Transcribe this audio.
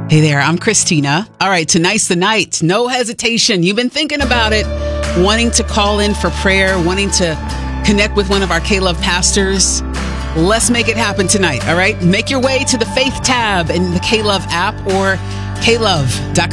Hey there, I'm Christina. All right, tonight's the night. No hesitation. You've been thinking about it, wanting to call in for prayer, wanting to connect with one of our K-Love pastors. Let's make it happen tonight, all right? Make your way to the Faith tab in the K-Love app or klove.com.